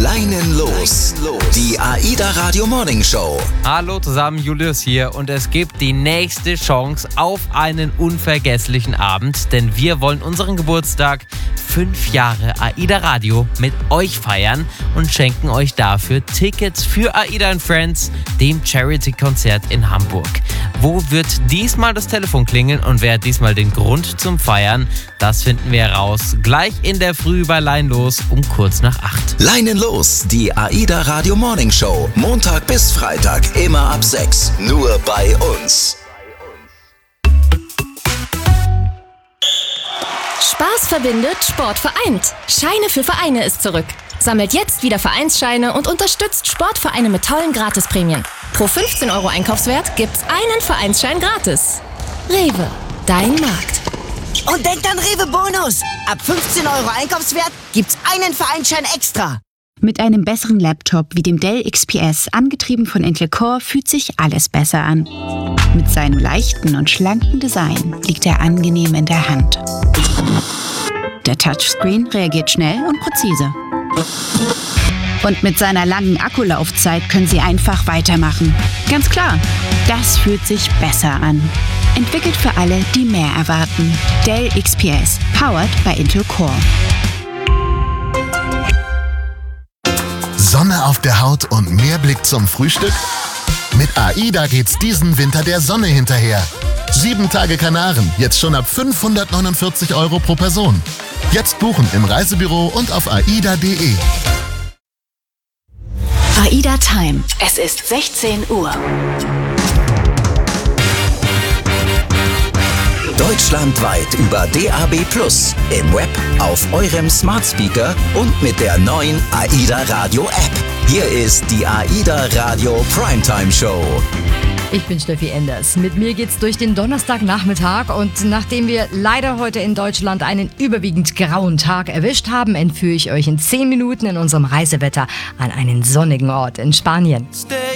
Leinen los. Die AIDA Radio Morning Show. Hallo zusammen, Julius hier und es gibt die nächste Chance auf einen unvergesslichen Abend, denn wir wollen unseren Geburtstag 5 Jahre AIDA Radio mit euch feiern und schenken euch dafür Tickets für AIDA and Friends, dem Charity-Konzert in Hamburg. Wo wird diesmal das Telefon klingeln und wer hat diesmal den Grund zum Feiern? Das finden wir heraus gleich in der Früh bei Leinen los um kurz nach 8. Leinen los, die AIDA Radio Morning Show. Montag bis Freitag, immer ab 6. Nur bei uns. Spaß verbindet, Sport vereint. Scheine für Vereine ist zurück. Sammelt jetzt wieder Vereinsscheine und unterstützt Sportvereine mit tollen Gratisprämien. Pro 15 € Einkaufswert gibt's einen Vereinsschein gratis. Rewe, dein Markt. Und denkt an Rewe Bonus. Ab 15 € Einkaufswert gibt's einen Vereinsschein extra. Mit einem besseren Laptop wie dem Dell XPS, angetrieben von Intel Core, fühlt sich alles besser an. Mit seinem leichten und schlanken Design liegt er angenehm in der Hand. Der Touchscreen reagiert schnell und präzise. Und mit seiner langen Akkulaufzeit können Sie einfach weitermachen. Ganz klar, das fühlt sich besser an. Entwickelt für alle, die mehr erwarten. Dell XPS, powered by Intel Core. Sonne auf der Haut und mehr Blick zum Frühstück? Mit AIDA geht's diesen Winter der Sonne hinterher. 7 Tage Kanaren, jetzt schon ab 549 € pro Person. Jetzt buchen im Reisebüro und auf aida.de. AIDA Time. Es ist 16 Uhr. Deutschlandweit über DAB+, im Web, auf eurem Smart Speaker und mit der neuen AIDA Radio App. Hier ist die AIDA Radio Primetime Show. Ich bin Steffi Enders. Mit mir geht's durch den Donnerstagnachmittag und nachdem wir leider heute in Deutschland einen überwiegend grauen Tag erwischt haben, entführe ich euch in 10 Minuten in unserem Reisewetter an einen sonnigen Ort in Spanien. Stay